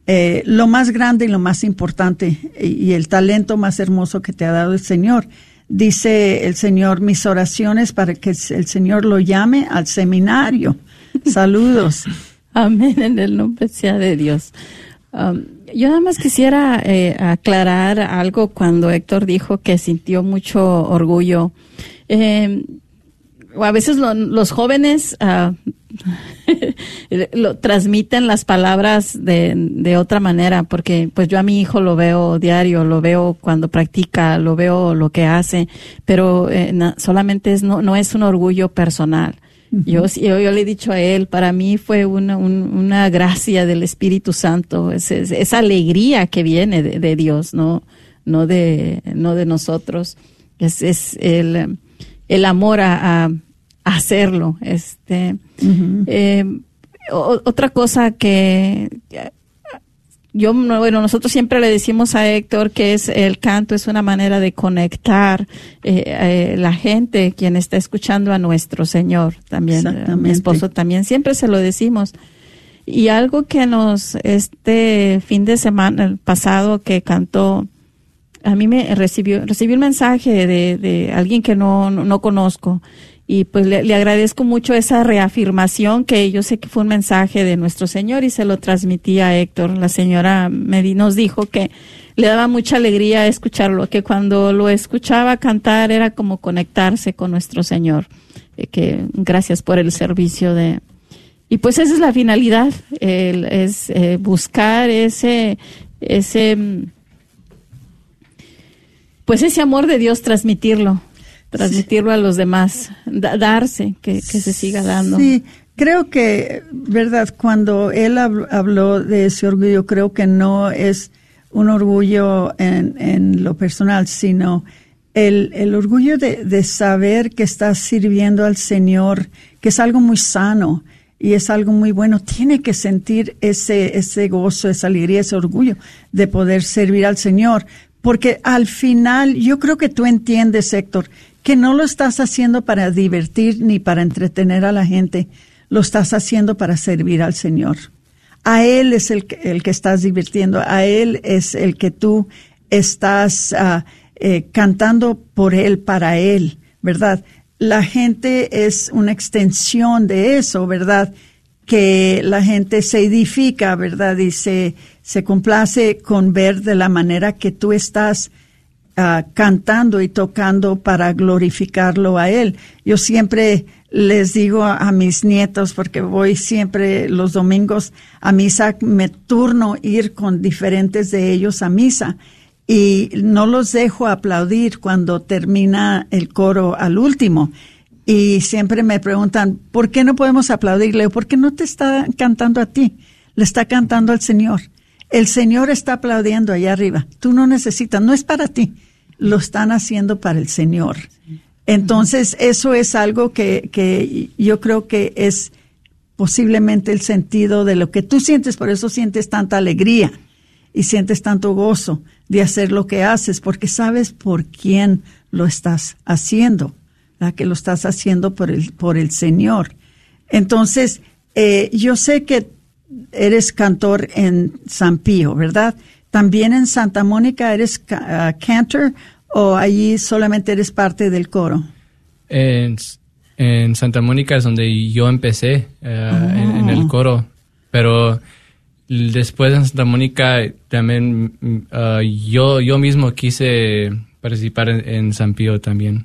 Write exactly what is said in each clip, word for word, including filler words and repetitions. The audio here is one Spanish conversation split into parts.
eh, lo más grande y lo más importante y, y el talento más hermoso que te ha dado el Señor. Dice el Señor, mis oraciones para que el Señor lo llame al seminario. Saludos. Amén, en el nombre sea de Dios. Um, yo nada más quisiera eh, aclarar algo cuando Héctor dijo que sintió mucho orgullo. Eh, a veces lo, los jóvenes uh, lo transmiten las palabras de, de otra manera, porque pues yo a mi hijo lo veo diario, lo veo cuando practica, lo veo lo que hace, pero eh, na, solamente es no, no es un orgullo personal. Uh-huh. Yo, yo, yo le he dicho a él, para mí fue una, un, una gracia del Espíritu Santo, es, es, esa alegría que viene de, de Dios, no, no de, no de nosotros. Es, es el, el amor a, a hacerlo. Este, uh-huh. eh, o, otra cosa que yo, bueno, nosotros siempre le decimos a Héctor que es el canto es una manera de conectar eh, eh, la gente, quien está escuchando a nuestro Señor. También, a mi esposo también, siempre se lo decimos. Y algo que nos, este fin de semana, el pasado que cantó, a mí me recibió, recibí un mensaje de, de alguien que no, no, no conozco. Y pues le, le agradezco mucho esa reafirmación, que yo sé que fue un mensaje de nuestro Señor y se lo transmití a Héctor. La señora me di, nos dijo que le daba mucha alegría escucharlo, que cuando lo escuchaba cantar era como conectarse con nuestro Señor. Eh, que gracias por el servicio de... Y pues esa es la finalidad, el, es eh, buscar ese, ese, pues ese amor de Dios, transmitirlo. transmitirlo a los demás, da, darse, que, que se siga dando. Sí, creo que, verdad, cuando él habló de ese orgullo, creo que no es un orgullo en, en lo personal, sino el, el orgullo de, de saber que estás sirviendo al Señor, que es algo muy sano y es algo muy bueno. Tiene que sentir ese, ese gozo, esa alegría, ese orgullo de poder servir al Señor. Porque al final, yo creo que tú entiendes, Héctor, que no lo estás haciendo para divertir ni para entretener a la gente, lo estás haciendo para servir al Señor. A Él es el que, el que estás divirtiendo, a Él es el que tú estás uh, eh, cantando por Él, para Él, ¿verdad? La gente es una extensión de eso, ¿verdad? Que la gente se edifica, ¿verdad? Y se, se complace con ver de la manera que tú estás Uh, cantando y tocando para glorificarlo a Él. Yo siempre les digo a, a mis nietos, porque voy siempre los domingos a misa, me turno ir con diferentes de ellos a misa y no los dejo aplaudir cuando termina el coro al último. Y siempre me preguntan, ¿por qué no podemos aplaudir? Le digo, ¿por qué no te está cantando a ti? Le está cantando al Señor. El Señor está aplaudiendo allá arriba. Tú no necesitas, no es para ti. Lo están haciendo para el Señor. Entonces, eso es algo que, que yo creo que es posiblemente el sentido de lo que tú sientes. Por eso sientes tanta alegría y sientes tanto gozo de hacer lo que haces, porque sabes por quién lo estás haciendo, ¿verdad? Que lo estás haciendo por el, por el Señor. Entonces, eh, yo sé que eres cantor en San Pío, ¿verdad? ¿También en Santa Mónica eres uh, cantor o allí solamente eres parte del coro? En, en Santa Mónica es donde yo empecé uh, oh. en, en el coro, pero después en Santa Mónica también uh, yo, yo mismo quise participar en, en San Pío también.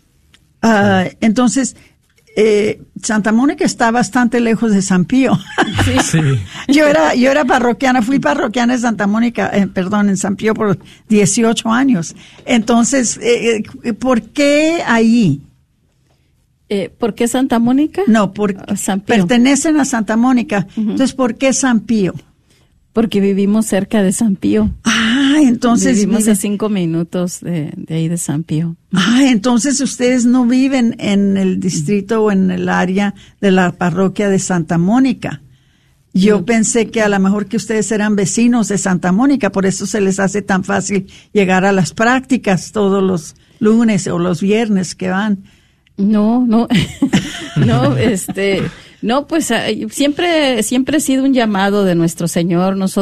Uh, sí. Entonces... Eh, Santa Mónica está bastante lejos de San Pío. Sí. Sí. Yo era, yo era parroquiana, fui parroquiana en Santa Mónica, eh, perdón, en San Pío por dieciocho años. Entonces, eh, ¿por qué ahí? Eh, ¿Por qué Santa Mónica? No, porque pertenecen a Santa Mónica. Uh-huh. Entonces, ¿por qué San Pío? Porque vivimos cerca de San Pío. Ah, entonces... Vivimos vive... a cinco minutos de, de ahí de San Pío. Ah, entonces ustedes no viven en el distrito o en el área de la parroquia de Santa Mónica. Yo no. pensé que a lo mejor que ustedes eran vecinos de Santa Mónica, por eso se les hace tan fácil llegar a las prácticas todos los lunes o los viernes que van. No, no, no, este... No, pues siempre, siempre ha sido un llamado de nuestro Señor. Nosotros